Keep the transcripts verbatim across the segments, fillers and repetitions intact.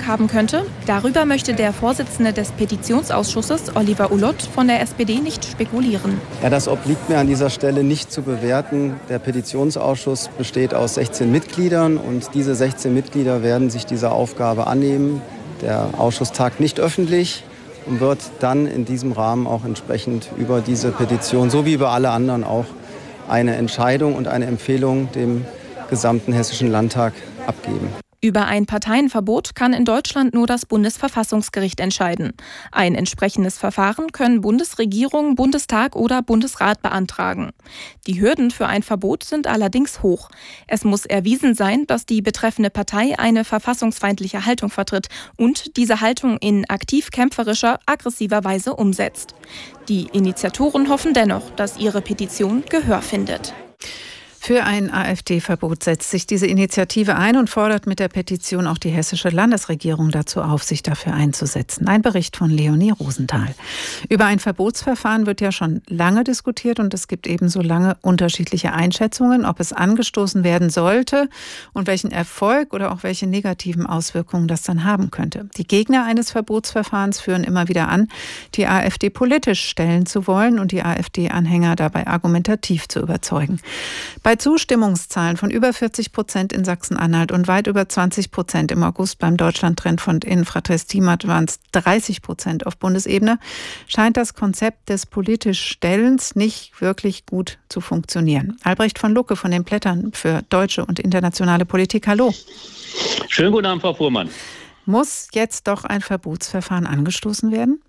haben könnte? Darüber möchte der Vorsitzende des Petitionsausschusses, Oliver Ulloth, von der S P D nicht spekulieren. Ja, das obliegt mir an dieser Stelle nicht zu bewerten. Der Petitionsausschuss besteht aus sechzehn Mitgliedern und diese sechzehn Mitglieder werden sich dieser Aufgabe annehmen. Der Ausschuss tagt nicht öffentlich und wird dann in diesem Rahmen auch entsprechend über diese Petition, so wie über alle anderen auch, eine Entscheidung und eine Empfehlung dem gesamten Hessischen Landtag abgeben. Über ein Parteienverbot kann in Deutschland nur das Bundesverfassungsgericht entscheiden. Ein entsprechendes Verfahren können Bundesregierung, Bundestag oder Bundesrat beantragen. Die Hürden für ein Verbot sind allerdings hoch. Es muss erwiesen sein, dass die betreffende Partei eine verfassungsfeindliche Haltung vertritt und diese Haltung in aktiv kämpferischer, aggressiver Weise umsetzt. Die Initiatoren hoffen dennoch, dass ihre Petition Gehör findet. Für ein AfD-Verbot setzt sich diese Initiative ein und fordert mit der Petition auch die hessische Landesregierung dazu auf, sich dafür einzusetzen. Ein Bericht von Leonie Rosenthal. Über ein Verbotsverfahren wird ja schon lange diskutiert und es gibt ebenso lange unterschiedliche Einschätzungen, ob es angestoßen werden sollte und welchen Erfolg oder auch welche negativen Auswirkungen das dann haben könnte. Die Gegner eines Verbotsverfahrens führen immer wieder an, die AfD politisch stellen zu wollen und die AfD-Anhänger dabei argumentativ zu überzeugen. Bei Zustimmungszahlen von über vierzig Prozent in Sachsen-Anhalt und weit über zwanzig Prozent im August beim Deutschland-Trend von Infratest Timat waren es dreißig Prozent auf Bundesebene, scheint das Konzept des politisch Stellens nicht wirklich gut zu funktionieren. Albrecht von Lucke von den Blättern für deutsche und internationale Politik. Hallo. Schönen guten Abend, Frau Fuhrmann. Muss jetzt doch ein Verbotsverfahren angestoßen werden?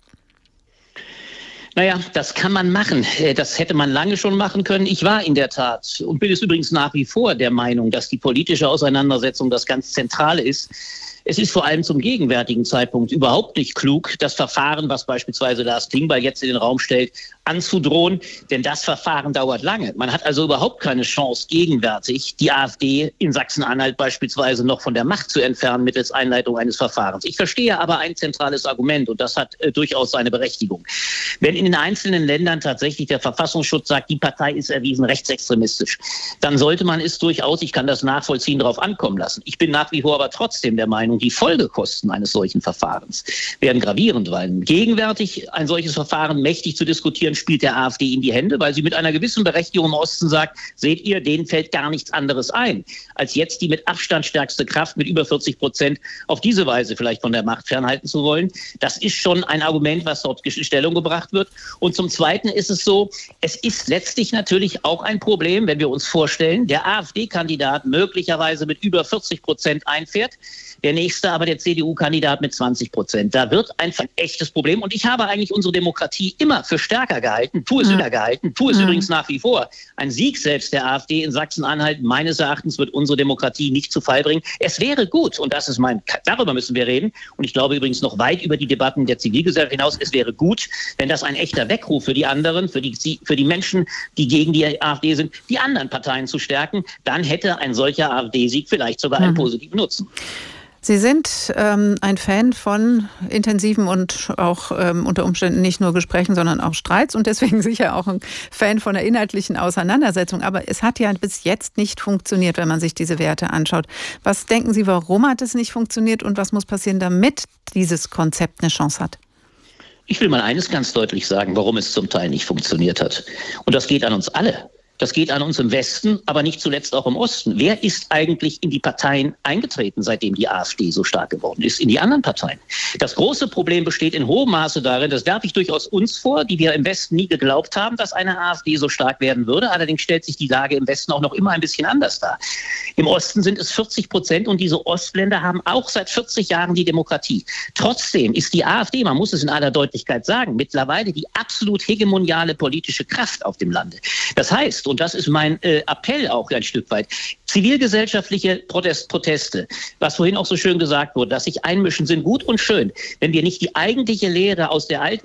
Naja, das kann man machen. Das hätte man lange schon machen können. Ich war in der Tat und bin es übrigens nach wie vor der Meinung, dass die politische Auseinandersetzung das ganz Zentrale ist. Es ist vor allem zum gegenwärtigen Zeitpunkt überhaupt nicht klug, das Verfahren, was beispielsweise Lars Klingbeil jetzt in den Raum stellt, anzudrohen, denn das Verfahren dauert lange. Man hat also überhaupt keine Chance, gegenwärtig die AfD in Sachsen-Anhalt beispielsweise noch von der Macht zu entfernen mittels Einleitung eines Verfahrens. Ich verstehe aber ein zentrales Argument und das hat äh, durchaus seine Berechtigung. Wenn in den einzelnen Ländern tatsächlich der Verfassungsschutz sagt, die Partei ist erwiesen rechtsextremistisch, dann sollte man es durchaus, ich kann das nachvollziehen, darauf ankommen lassen. Ich bin nach wie vor aber trotzdem der Meinung, die Folgekosten eines solchen Verfahrens werden gravierend, weil gegenwärtig ein solches Verfahren mächtig zu diskutieren, spielt der AfD in die Hände, weil sie mit einer gewissen Berechtigung im Osten sagt, seht ihr, denen fällt gar nichts anderes ein, als jetzt die mit Abstand stärkste Kraft mit über vierzig Prozent auf diese Weise vielleicht von der Macht fernhalten zu wollen. Das ist schon ein Argument, was dort in Stellung gebracht wird. Und zum Zweiten ist es so, es ist letztlich natürlich auch ein Problem, wenn wir uns vorstellen, der AfD-Kandidat möglicherweise mit über vierzig Prozent einfährt, der nächste aber der C D U-Kandidat mit zwanzig Prozent. Da wird einfach ein echtes Problem. Und ich habe eigentlich unsere Demokratie immer für stärker gehalten, tue es ja. wieder gehalten, tue es ja. übrigens nach wie vor. Ein Sieg selbst der AfD in Sachsen-Anhalt, meines Erachtens, wird unsere Demokratie nicht zu Fall bringen. Es wäre gut, und das ist mein, darüber müssen wir reden, und ich glaube übrigens noch weit über die Debatten der Zivilgesellschaft hinaus, es wäre gut, wenn das ein echter Weckruf für die anderen, für die, für die Menschen, die gegen die AfD sind, die anderen Parteien zu stärken, dann hätte ein solcher AfD-Sieg vielleicht sogar einen mhm. positiven Nutzen. Sie sind ähm, ein Fan von intensiven und auch ähm, unter Umständen nicht nur Gesprächen, sondern auch Streits und deswegen sicher auch ein Fan von der inhaltlichen Auseinandersetzung. Aber es hat ja bis jetzt nicht funktioniert, wenn man sich diese Werte anschaut. Was denken Sie, warum hat es nicht funktioniert und was muss passieren, damit dieses Konzept eine Chance hat? Ich will mal eines ganz deutlich sagen, warum es zum Teil nicht funktioniert hat. Und das geht an uns alle. Das geht an uns im Westen, aber nicht zuletzt auch im Osten. Wer ist eigentlich in die Parteien eingetreten, seitdem die AfD so stark geworden ist? In die anderen Parteien. Das große Problem besteht in hohem Maße darin, das werfe ich durchaus uns vor, die wir im Westen nie geglaubt haben, dass eine AfD so stark werden würde. Allerdings stellt sich die Lage im Westen auch noch immer ein bisschen anders dar. Im Osten sind es vierzig Prozent und diese Ostländer haben auch seit vierzig Jahren die Demokratie. Trotzdem ist die AfD, man muss es in aller Deutlichkeit sagen, mittlerweile die absolut hegemoniale politische Kraft auf dem Lande. Das heißt, und das ist mein äh, Appell auch ein Stück weit, zivilgesellschaftliche Protest, Proteste, was vorhin auch so schön gesagt wurde, dass sich einmischen, sind gut und schön. Wenn wir nicht die eigentliche Lehre aus der alten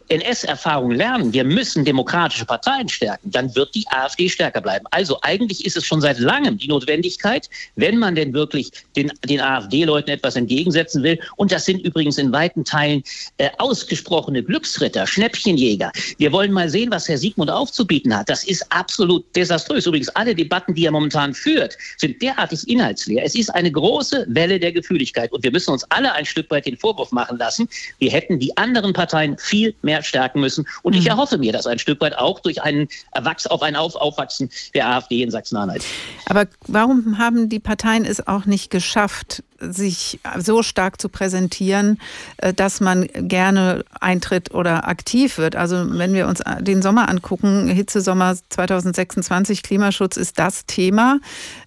N S-Erfahrung lernen, wir müssen demokratische Parteien stärken, dann wird die AfD stärker bleiben. Also eigentlich ist es schon seit langem die Notwendigkeit, wenn man denn wirklich den, den AfD-Leuten etwas entgegensetzen will, und das sind übrigens in weiten Teilen äh, ausgesprochene Glücksritter, Schnäppchenjäger. Wir wollen mal sehen, was Herr Siegmund aufzubieten hat. Das ist absolut desaströs. Übrigens, alle Debatten, die er momentan führt, sind derartig inhaltsleer. Es ist eine große Welle der Gefühligkeit und wir müssen uns alle ein Stück weit den Vorwurf machen lassen, wir hätten die anderen Parteien viel mehr stärken müssen. Und ich erhoffe mir das ein Stück weit auch durch einen Erwachs- auf ein auf Aufwachsen der AfD in Sachsen-Anhalt. Aber warum haben die Parteien es auch nicht geschafft, sich so stark zu präsentieren, dass man gerne eintritt oder aktiv wird? Also wenn wir uns den Sommer angucken, Hitzesommer zwanzig sechsundzwanzig, Klimaschutz ist das Thema.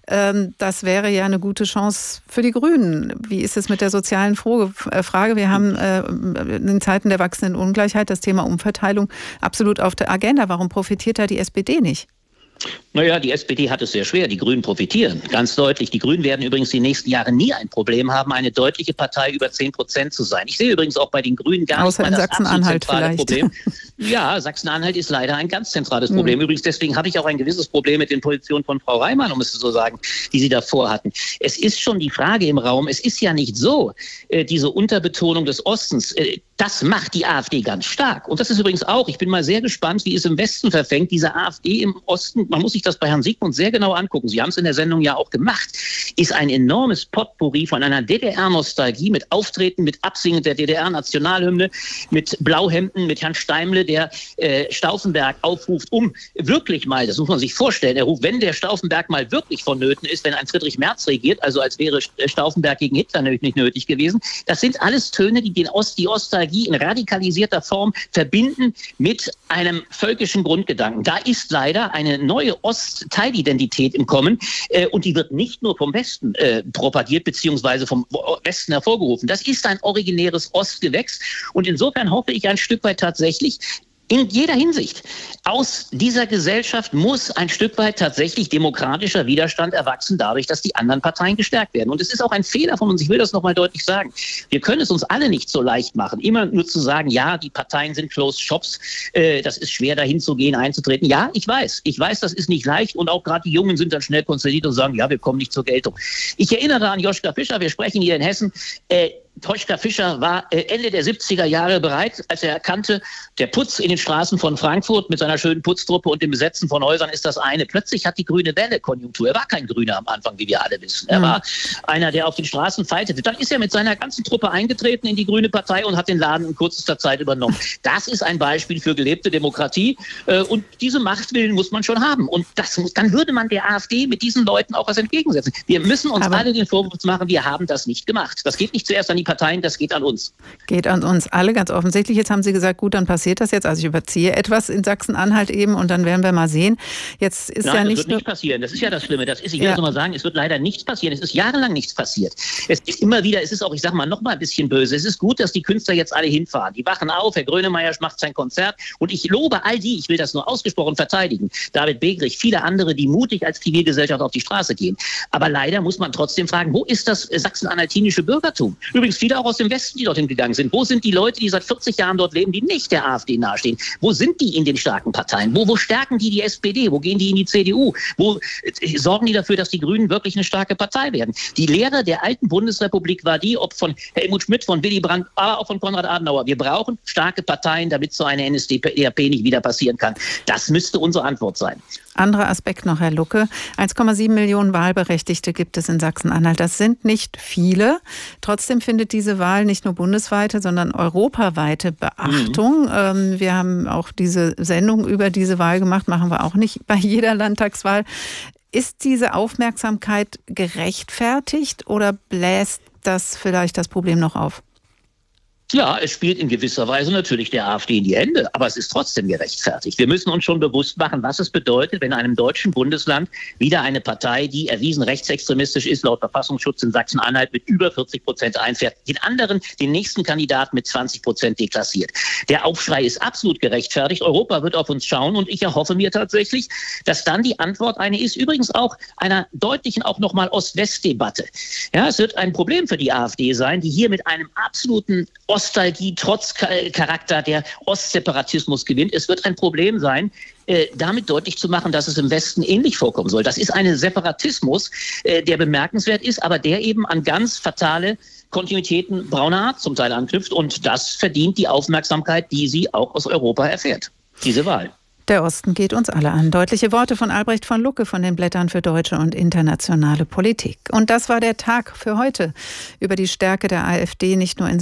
Das wäre ja eine gute Chance für die Grünen. Wie ist es mit der sozialen Frage? Wir haben in Zeiten der wachsenden Ungleichheit das Thema Umverteilung absolut auf der Agenda. Warum profitiert da die S P D nicht? Naja, die S P D hat es sehr schwer. Die Grünen profitieren. Ganz deutlich. Die Grünen werden übrigens die nächsten Jahre nie ein Problem haben, eine deutliche Partei über zehn Prozent zu sein. Ich sehe übrigens auch bei den Grünen gar Außer nicht mal in das Sachsen-Anhalt zentrale vielleicht. Problem. Ja, Sachsen-Anhalt ist leider ein ganz zentrales Problem. Mhm. Übrigens, deswegen habe ich auch ein gewisses Problem mit den Positionen von Frau Reimann, um es so zu sagen, die Sie davor hatten. Es ist schon die Frage im Raum, es ist ja nicht so, äh, diese Unterbetonung des Ostens, äh, das macht die AfD ganz stark. Und das ist übrigens auch, ich bin mal sehr gespannt, wie es im Westen verfängt, diese AfD im Osten, man muss sich das bei Herrn Siegmund sehr genau angucken. Sie haben es in der Sendung ja auch gemacht, ist ein enormes Potpourri von einer D D R-Nostalgie mit Auftreten, mit Absingen der D D R-Nationalhymne, mit Blauhemden, mit Herrn Steimle, der äh, Stauffenberg aufruft, um wirklich mal, das muss man sich vorstellen, er ruft, wenn der Stauffenberg mal wirklich vonnöten ist, wenn ein Friedrich Merz regiert, also als wäre Stauffenberg gegen Hitler nicht nötig gewesen. Das sind alles Töne, die den Ost, die Nostalgie in radikalisierter Form verbinden mit einem völkischen Grundgedanken. Da ist leider eine neue Ost-Teilidentität im Kommen äh, und die wird nicht nur vom Westen äh, propagiert beziehungsweise vom Westen hervorgerufen. Das ist ein originäres Ostgewächs und insofern hoffe ich ein Stück weit tatsächlich, in jeder Hinsicht. Aus dieser Gesellschaft muss ein Stück weit tatsächlich demokratischer Widerstand erwachsen, dadurch, dass die anderen Parteien gestärkt werden. Und es ist auch ein Fehler von uns, ich will das nochmal deutlich sagen. Wir können es uns alle nicht so leicht machen, immer nur zu sagen, ja, die Parteien sind closed shops, äh, das ist schwer dahin zu gehen, einzutreten. Ja, ich weiß, ich weiß, das ist nicht leicht und auch gerade die Jungen sind dann schnell konsterniert und sagen, ja, wir kommen nicht zur Geltung. Ich erinnere an Joschka Fischer, wir sprechen hier in Hessen, äh, Joschka Fischer war Ende der siebziger Jahre bereit, als er erkannte, der Putz in den Straßen von Frankfurt mit seiner schönen Putztruppe und dem Besetzen von Häusern ist das eine. Plötzlich hat die grüne Welle Konjunktur. Er war kein Grüner am Anfang, wie wir alle wissen. Er mhm. war einer, der auf den Straßen fightete. Dann ist er mit seiner ganzen Truppe eingetreten in die Grüne Partei und hat den Laden in kürzester Zeit übernommen. Das ist ein Beispiel für gelebte Demokratie. Und diese Machtwillen muss man schon haben. Und das muss, dann würde man der AfD mit diesen Leuten auch was entgegensetzen. Wir müssen uns Aber alle den Vorwurf machen, wir haben das nicht gemacht. Das geht nicht zuerst an die Parteien, das geht an uns. Geht an uns alle, ganz offensichtlich. Jetzt haben Sie gesagt, gut, dann passiert das jetzt. Also ich überziehe etwas in Sachsen-Anhalt eben und dann werden wir mal sehen. Jetzt ist Nein, ja nicht das wird nicht passieren. Das ist ja das Schlimme. Das ist, ich will ja. das nochmal sagen, es wird leider nichts passieren. Es ist jahrelang nichts passiert. Es ist immer wieder, es ist auch, ich sag mal, noch mal ein bisschen böse. Es ist gut, dass die Künstler jetzt alle hinfahren. Die wachen auf, Herr Grönemeyer macht sein Konzert und ich lobe all die, ich will das nur ausgesprochen verteidigen, David Begrich, viele andere, die mutig als Zivilgesellschaft auf die Straße gehen. Aber leider muss man trotzdem fragen, wo ist das sachsen-anhaltinische Bürgertum? Übrigens viele auch aus dem Westen, die dorthin gegangen sind. Wo sind die Leute, die seit vierzig Jahren dort leben, die nicht der AfD nahestehen? Wo sind die in den starken Parteien? Wo, wo stärken die die S P D? Wo gehen die in die C D U? Wo äh, sorgen die dafür, dass die Grünen wirklich eine starke Partei werden? Die Lehre der alten Bundesrepublik war die, ob von Helmut Schmidt, von Willy Brandt, aber auch von Konrad Adenauer. Wir brauchen starke Parteien, damit so eine N S D A P nicht wieder passieren kann. Das müsste unsere Antwort sein. Anderer Aspekt noch, Herr Lucke. eins Komma sieben Millionen Wahlberechtigte gibt es in Sachsen-Anhalt. Das sind nicht viele. Trotzdem findet diese Wahl nicht nur bundesweite, sondern europaweite Beachtung. Mhm. Wir haben auch diese Sendung über diese Wahl gemacht, machen wir auch nicht bei jeder Landtagswahl. Ist diese Aufmerksamkeit gerechtfertigt oder bläst das vielleicht das Problem noch auf? Ja, es spielt in gewisser Weise natürlich der AfD in die Hände, aber es ist trotzdem gerechtfertigt. Wir müssen uns schon bewusst machen, was es bedeutet, wenn in einem deutschen Bundesland wieder eine Partei, die erwiesen rechtsextremistisch ist, laut Verfassungsschutz in Sachsen-Anhalt mit über vierzig Prozent einfährt, den anderen, den nächsten Kandidaten mit zwanzig Prozent deklassiert. Der Aufschrei ist absolut gerechtfertigt. Europa wird auf uns schauen und ich erhoffe mir tatsächlich, dass dann die Antwort eine ist, übrigens auch einer deutlichen, auch nochmal Ost-West-Debatte. Ja, es wird ein Problem für die AfD sein, die hier mit einem absoluten Ost Nostalgie trotz Charakter der Ostseparatismus gewinnt. Es wird ein Problem sein, äh, damit deutlich zu machen, dass es im Westen ähnlich vorkommen soll. Das ist ein Separatismus, äh, der bemerkenswert ist, aber der eben an ganz fatale Kontinuitäten brauner Art zum Teil anknüpft. Und das verdient die Aufmerksamkeit, die sie auch aus Europa erfährt, diese Wahl. Der Osten geht uns alle an. Deutliche Worte von Albrecht von Lucke von den Blättern für deutsche und internationale Politik. Und das war der Tag für heute. Über die Stärke der AfD nicht nur in